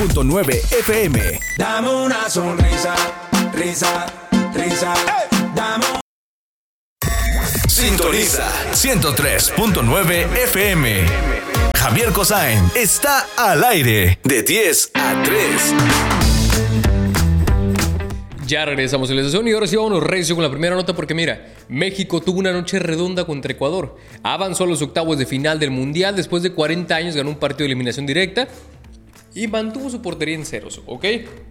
FM. Dame una sonrisa, risa, risa. Dame un... Sintoniza 103.9 FM. Javier Kosain está al aire de 10 a 3. Ya regresamos a la estación y ahora sí vámonos recio con la primera nota porque mira, México tuvo una noche redonda contra Ecuador. Avanzó a los octavos de final del Mundial después de 40 años, ganó un partido de eliminación directa y mantuvo su portería en ceros, ¿ok?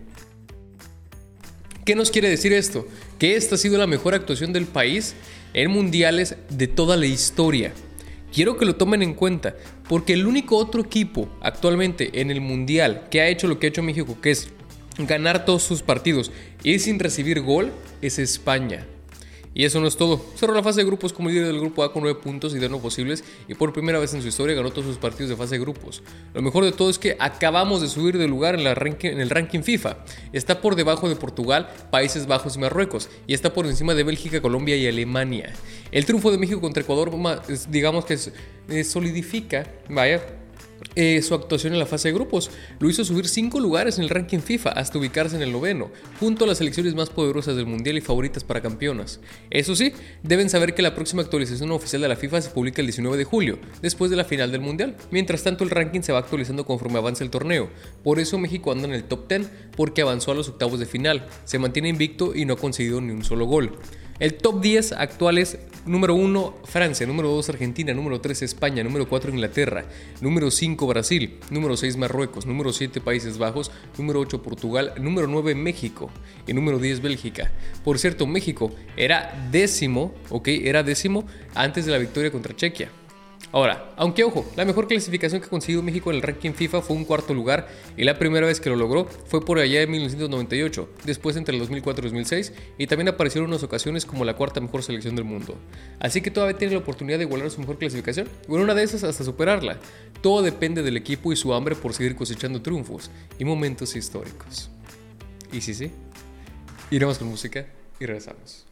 ¿Qué nos quiere decir esto? Que esta ha sido la mejor actuación del país en mundiales de toda la historia. Quiero que lo tomen en cuenta, porque el único otro equipo actualmente en el mundial que ha hecho lo que ha hecho México, que es ganar todos sus partidos y sin recibir gol, es España. Y eso no es todo. Cerró la fase de grupos como líder del grupo A con 9 puntos y de no posibles y por primera vez en su historia ganó todos sus partidos de fase de grupos. Lo mejor de todo es que acabamos de subir de lugar en el ranking FIFA. Está por debajo de Portugal, Países Bajos y Marruecos y está por encima de Bélgica, Colombia y Alemania. El triunfo de México contra Ecuador, digamos que solidifica, su actuación en la fase de grupos. Lo hizo subir 5 lugares en el ranking FIFA hasta ubicarse en el 9º, junto a las selecciones más poderosas del mundial y favoritas para campeonas. Eso sí, deben saber que la próxima actualización oficial de la FIFA se publica el 19 de julio, después de la final del mundial. Mientras tanto, el ranking se va actualizando conforme avanza el torneo. Por eso México anda en el top 10, porque avanzó a los octavos de final, se mantiene invicto y no ha conseguido ni un solo gol. El top 10 actual es número 1 Francia, número 2 Argentina, número 3 España, número 4 Inglaterra, número 5 Brasil, número 6 Marruecos, número 7 Países Bajos, número 8 Portugal, número 9 México y número 10 Bélgica. Por cierto, México era décimo antes de la victoria contra Chequia. Ahora, aunque ojo, la mejor clasificación que consiguió México en el ranking FIFA fue un 4º lugar y la primera vez que lo logró fue por allá en 1998, después entre el 2004 y 2006 y también apareció en unas ocasiones como la 4ª mejor selección del mundo. Así que todavía tiene la oportunidad de igualar su mejor clasificación o en una de esas hasta superarla. Todo depende del equipo y su hambre por seguir cosechando triunfos y momentos históricos. Y sí, iremos con música y regresamos.